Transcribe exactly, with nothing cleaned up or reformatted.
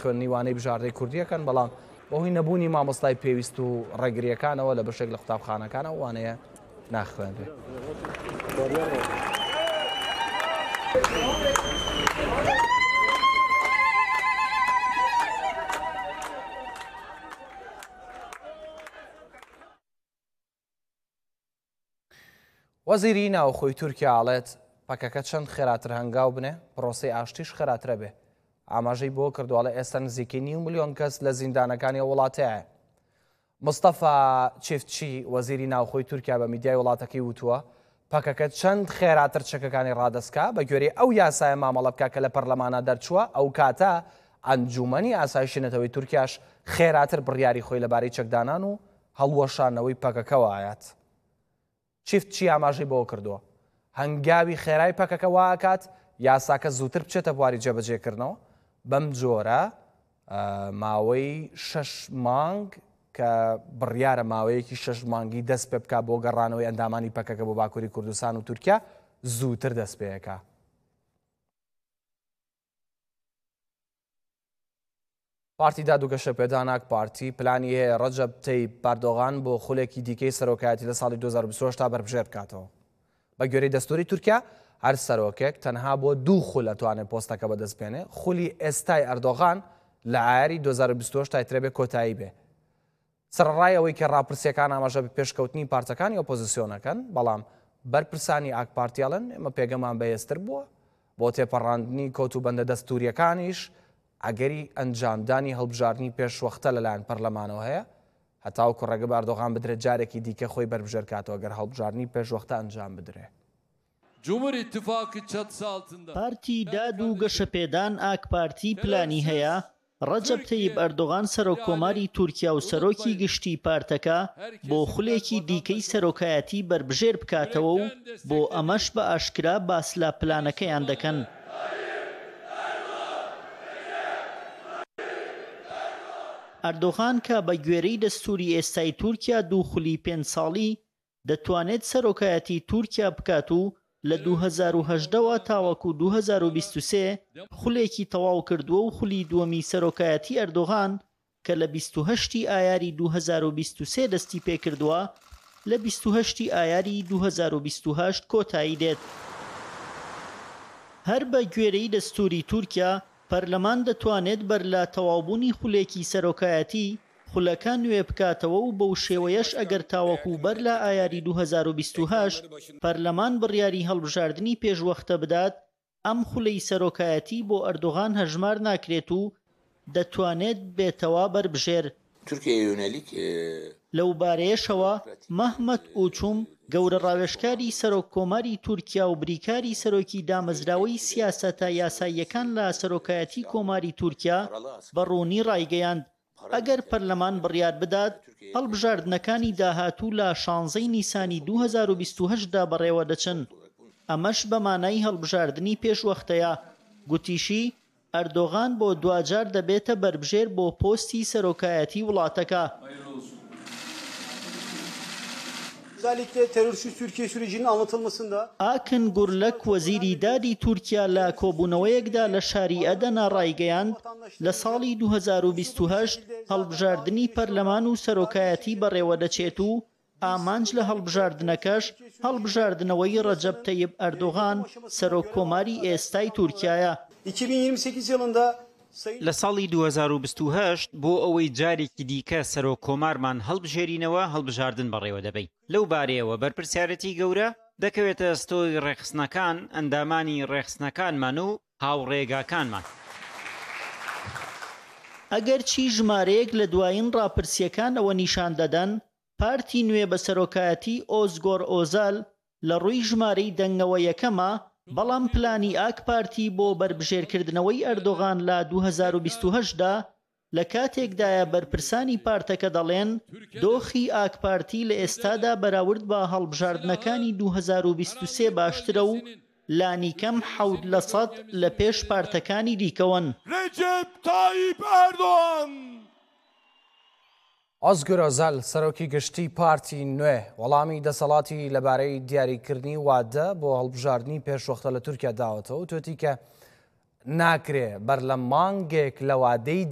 خوێندنی وانەی بژاردەی کوردیەکەن، بەڵام بەهۆی نەبوونی مامۆستای پێویست و ڕێگریەکانەوە لە بەشێک لە قوتابخانەکانە وانەیە ناخوێنرێ. وەزیری ناوخۆی تورکیا ئاڵێت پەکەکە چەند خێراتر هەنگاو بنێ پرۆسەی ئاشتیش خێراترە بێ. ئاماژەی بۆ کردووە لە ئێستا نزیکەی نیو ملیۆن کەس لە زیندانەکانی وڵاتەیە. مستەفا چێفتچی وەزیری ناوخۆی تورکیا بە میدیای وڵاتەکەی وتووە پەکەکە چەند خێراتر چەکەکانی ڕادەستکا بە گوێرەی ئەو یاسایە مامەڵە بکە کە لە پەرلەمانە دەرچووە. ئەو کاتە ئەنجومەنی ئاسایشێنێتەوەی تورکیاش خێراتر بڕیاری خۆی لەبارەی چەکدانان و هەڵوەشانەوەی پەکەکەەوە ئاەت. چێفتچی ئاماژەی بۆ کردووە هەنگاوی خێرای پەکەکە واکات یاساکە زووتر بچێتە بواری جێبەجێکردنەوە. بەم جۆرە ماوەی شەش مانگ کە بڕیارە ماوەیەکی شەش مانگی دەست پێ بکات بۆ گەڕانەوەی ئەندامانی پەکەکە بۆ باکووری کوردستان و تورکیا زووتر دەست پێیەکە. پارتی دادوگەشە پێداناک پارتی پلانی هەیە ڕەجەب تەیب ئەردۆغان بۆ خولێکی دیکەی سەرۆکایەتی لە ساڵی دوو هەزار و بیست و هەشت تا بەربژێر بکاتەوە. بە گوێرەی دەستوری تورکیا هەر سەرۆکێک تەنها بۆ دوو خول ئەتوانێت پۆستەکە بەدەستبێنێ. خولی ئێستای ئەردۆغان لە ئایاری دوو هەزار و بیست و هەشت تا ترێبێ کۆتایی بێ. سەرڕای ئەوەی کە ڕاپرسیەکان ئاماژە بە پێشکەوتنی پارتەکانی ئۆپۆزیسیۆنەکەن، بەڵام بەرپرسانی ئاک پارتیاڵن ئێمە پێگەمان بەهێزتر بووە بۆ تێپەڕاندنی کۆت و بەندە دەستوریەکانیش ئەگەری ئەنجامدانی هەڵبژاردننی پێشوەختە لەلایەن پەرلەمانەوە هەیە، هەتاوکو ڕێگە بە ئەردۆغان بدرێت جارێکی دیکە خۆی بەربژێر کاتەوە گەر هەڵبژاردننی پێشوەختە ئەنجام بدرێ. پارتی داد و گەشەپێدان ئاک پارتی پلانی هەیە ڕەجەب تەیب ئەردۆغان سەرۆککۆماری تورکیا و سەرۆکی گشتی پارتەکە بۆ خولێکی دیکەی سەرۆکایەتی بربژێر بکاتەوە و بۆ ئەمەش بە ئاشکرا باس لە پلانەکەیان دەکەن. ئەردۆغان کە بە گوێرەی دەستوری ئێستای تورکیا دوو خولی پێنج ساڵی دەتوانێت سەرۆکایەتی تورکیا بکات و لە دوو هەزار و هەژدەوە تاوەکو دوو هەزار و بیست و سێ خولێکی تەواو کردووە و خولی دووەمی سەرۆکایەتی ئەردۆغان کە لە بیست و هەشتی ئایاری دوو هەزار و بیست و سێ دەستی پێکردووە لە بیست و هەشتی ئایاری دوو هەزار و بیست و هەشت کۆتایی دێت. هەر بە گوێرەی دەستوری تورکیا پەرلەمان دەتوانێت بەر لە تەواوبوونی خولێکی سەرۆکایەتی خولەکان نوێ بکاتەوە و بەو شێوەیەش ئەگەر تاوەکو بەر لە ئایاری دوو هەزار و بیست و هەشت پەرلەمان بڕیاری هەڵبژاردننی پێشوەختە بدات، ئەم خولەی سەرۆکایەتی بۆ ئەردۆغان هەژمار ناکرێت و دەتوانێت بێتەوە بەربژێر. لەو بارەیەشەوە مەحمەد ئوچوم گەورە ڕاوێژکاری سەرۆککۆماری تورکیا و بریکاری سەرۆکی دامەزراوەی سیاسەتە یاساییەکان لە سەرۆکایەتی کۆماری تورکیا بەڕوونی ڕایگەیاند ئەگەر پەرلەمان بڕیار بدات هەڵبژاردنەکانی داهاتوو لە شانزەی نیسانی دوو هەزار و بیست و هەشت دا بەڕێوە دەچن. ئەمەش بەمانای هەڵبژاردننی پێشوەختەیە. گوتیشی ئەردۆغان بۆ دوجار دەبێتە بەربژێر بۆ پۆستی سەرۆکایەتی وڵاتەکە. Özellikle terörsüz Türkiye sürecinin anlatılmasında Akın Gürlek وەزیری دادی تورکیا لە کۆبوونەوەیەکدا لە شاری ئەدەنا ڕایگەیاند لە ساڵی دوو هەزار و بیست و هەشت هەڵبژاردننی پەرلەمان و سەرۆکایەتی بەڕێوە دەچێت و ئامانج لە هەڵبژاردنەکەش هەڵبژاردنەوەی ڕەجەب تەیب ئەردۆغان سەرۆککۆماری ئێستای تورکیایە. iki bin yirmi sekiz yılında لە ساڵی دوو هەزار و بیست و هەشت بۆ ئەوەی جارێکی دیکە سەرۆککۆمارمان هەڵبژێرینەوە هەڵبژاردن بەڕێوە دەبێت. لەو بارەیەوە بەرپرسیارەتی گەورە دەکەوێتە ستۆی ڕێخستنەکان، ئەندامانی ڕێخستنەکانمان و هاوڕێگاکانمان. ئەگەر چی ژمارەیەک لە دوایین ڕاپرسیەکان ئەوە نیشان دەدەن پارتی نوێ بە سەرۆکایەتی ئۆزگۆر ئۆزال لە ڕووی ژمارەی دەنگەوە یەکەمە، بەڵام پلانی ئاک پارتی بۆ بەربژێرکردنەوەی ئەردۆغان لە دوو هەزار و بیست و هەشت دا لە کاتێکدایە بەرپرسانی پارتەکە دەڵێن دۆخی ئاک پارتی لە ئێستادا بەراورد بە هەڵبژاردنەکانی دوو هەزار و بیست و سێ باشترە و لانیکەم حەوت لە سەد لە پێش پارتەکانی دیکەون. ڕەجەب تایب ئەردۆغان ئۆزگۆر ئۆزال سەرۆکی گشتی پارتی نوێ وەڵامی دەسەڵاتی لەبارەی دیاریکردنی وادە بۆ هەڵبژاردننی پێشوەختە لە تورکیا داوەتەوە و توێتی کە ناکرێ بەر لە مانگێک لە وادەی